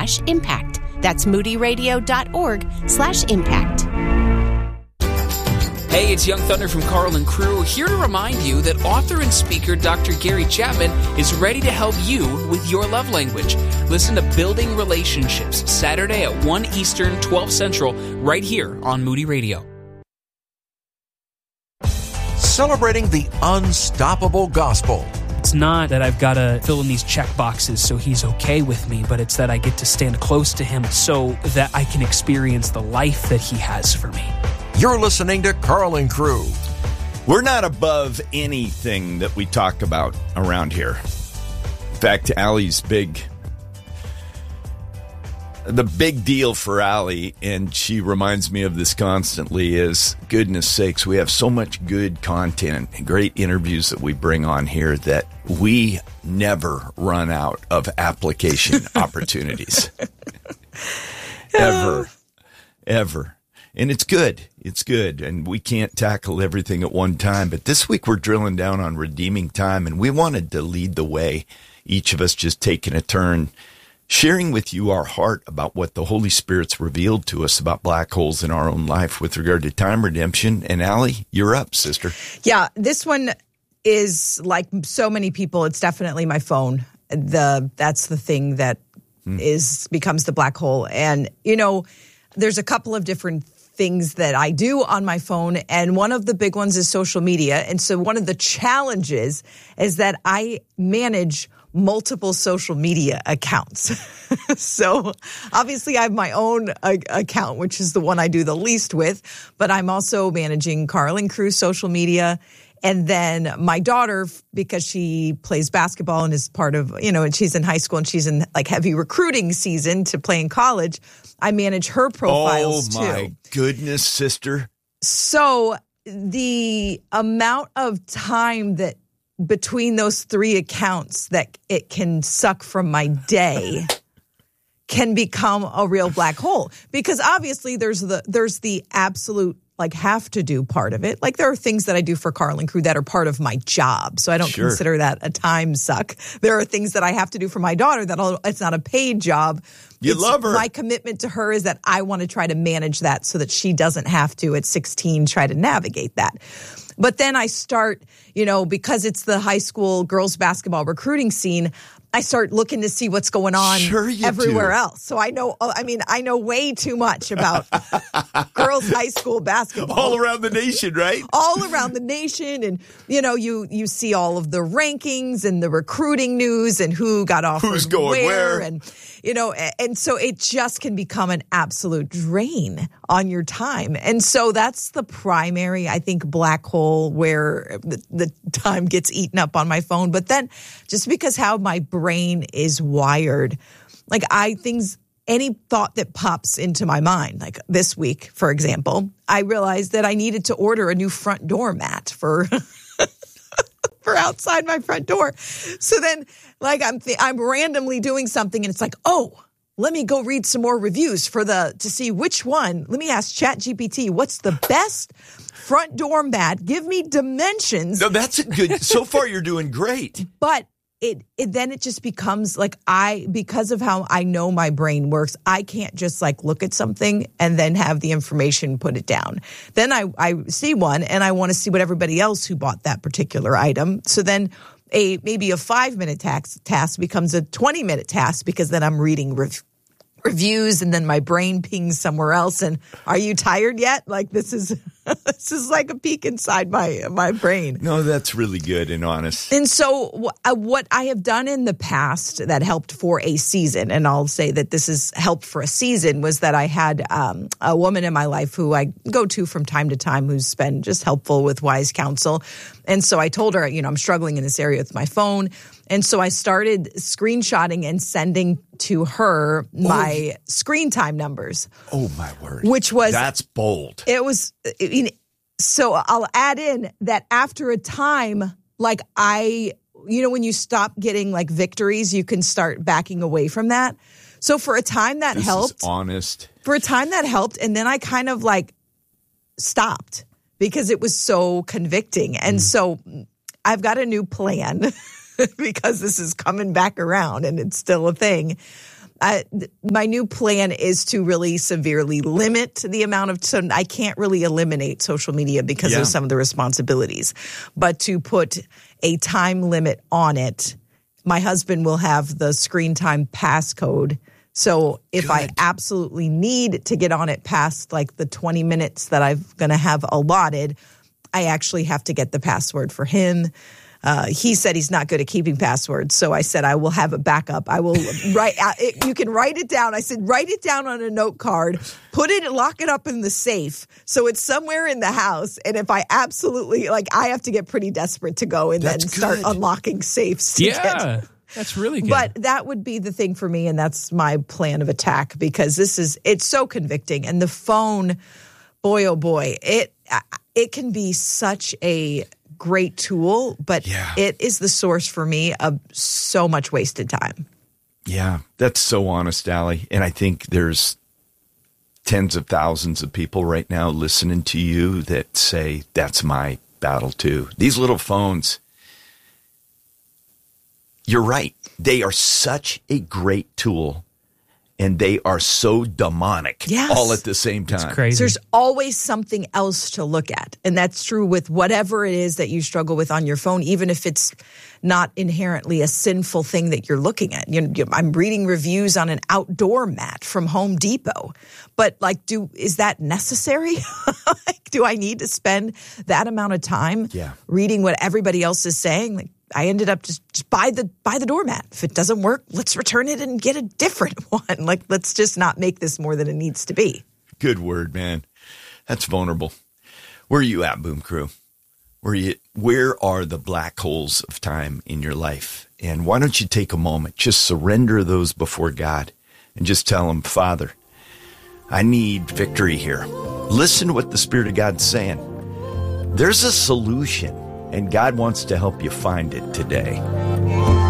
moodyradio.org/impact. That's moodyradio.org/impact. Hey, it's Young Thunder from Carl and Crew, here to remind you that author and speaker Dr. Gary Chapman is ready to help you with your love language. Listen to Building Relationships, Saturday at 1 Eastern, 12 Central, right here on Moody Radio. Celebrating the unstoppable gospel. It's not that I've got to fill in these check boxes so he's okay with me, but it's that I get to stand close to him so that I can experience the life that he has for me. You're listening to Carl and Crew. We're not above anything that we talk about around here. In fact, Allie's the big deal for Allie, and she reminds me of this constantly, is, goodness sakes, we have so much good content and great interviews that we bring on here that we never run out of application opportunities. Ever. And it's good. It's good. And we can't tackle everything at one time. But this week we're drilling down on redeeming time, and we wanted to lead the way, each of us just taking a turn, sharing with you our heart about what the Holy Spirit's revealed to us about black holes in our own life with regard to time redemption. And Allie, you're up, sister. Yeah, this one is, like so many people, it's definitely my phone. That's the thing that becomes the black hole. And, there's a couple of different things that I do on my phone, and one of the big ones is social media. And so one of the challenges is that I manage multiple social media accounts. So obviously I have my own account, which is the one I do the least with, but I'm also managing Carl and Crew social media. And then my daughter, because she plays basketball and is part of, and she's in high school and she's in like heavy recruiting season to play in college, I manage her profiles too. Oh my goodness, sister. So the amount of time that between those three accounts that it can suck from my day can become a real black hole, because obviously there's the absolute have to do part of it. Like there are things that I do for Carl and Crew that are part of my job. So I don't consider that a time suck. There are things that I have to do for my daughter it's not a paid job. You love her. My commitment to her is that I want to try to manage that so that she doesn't have to at 16 try to navigate that. But then I start, because it's the high school girls basketball recruiting scene, I start looking to see what's going on everywhere else. So I know way too much about girls high school basketball. All around the nation, right? All around the nation. And, you see all of the rankings and the recruiting news and who got offered who's going where. And, and so it just can become an absolute drain on your time. And so that's the primary, I think, black hole where the time gets eaten up on my phone. But then just because how my brain is wired, any thought that pops into my mind, like this week, for example, I realized that I needed to order a new front door mat for for outside my front door. So then I'm randomly doing something and it's like, oh, let me go read some more reviews to see which one. Let me ask ChatGPT, what's the best front door mat? Give me dimensions. No, that's good. So far, you're doing great. But it just becomes because of how I know my brain works, I can't just look at something and then have the information put it down. Then I see one and I want to see what everybody else who bought that particular item. So then maybe a 5-minute task becomes a 20-minute task, because then I'm reading reviews and then my brain pings somewhere else. And are you tired yet? This is like a peek inside my brain. No, that's really good and honest. And so what I have done in the past that helped for a season, and I'll say that this has helped for a season, was that I had a woman in my life who I go to from time to time who's been just helpful with wise counsel. And so I told her, I'm struggling in this area with my phone. And so I started screenshotting and sending to her my screen time numbers. Oh, my word. That's bold. It was, so I'll add in that after a time, when you stop getting victories, you can start backing away from that. So for a time that helped. This is honest. For a time that helped. And then I kind of stopped because it was so convicting. And so I've got a new plan because this is coming back around and it's still a thing. my new plan is to really severely limit the amount of, so I can't really eliminate social media because of some of the responsibilities, but to put a time limit on it. My husband will have the screen time passcode. So if I absolutely need to get on it past like the 20 minutes that I'm going to have allotted, I actually have to get the password for him. He said he's not good at keeping passwords. So I said, I will have a backup. I will write you can write it down. I said, write it down on a note card, lock it up in the safe. So it's somewhere in the house. And if I absolutely, I have to get pretty desperate to go and then start unlocking safes. That's really good. But that would be the thing for me. And that's my plan of attack because it's so convicting. And the phone, boy, oh boy, it can be such a great tool, but it is the source for me of so much wasted time. Yeah, that's so honest, Allie. And I think there's tens of thousands of people right now listening to you that say, that's my battle too. These little phones, you're right. They are such a great tool. And they are so demonic all at the same time. It's crazy. There's always something else to look at. And that's true with whatever it is that you struggle with on your phone, even if it's not inherently a sinful thing that you're looking at. I'm reading reviews on an outdoor mat from Home Depot. But is that necessary? Do I need to spend that amount of time reading what everybody else is saying? I ended up just buy the doormat. If it doesn't work, let's return it and get a different one. Let's just not make this more than it needs to be. Good word, man. That's vulnerable. Where are you at, Boom Crew? Where are the black holes of time in your life? And why don't you take a moment, just surrender those before God and just tell him, Father, I need victory here. Listen to what the Spirit of God's saying. There's a solution. And God wants to help you find it today.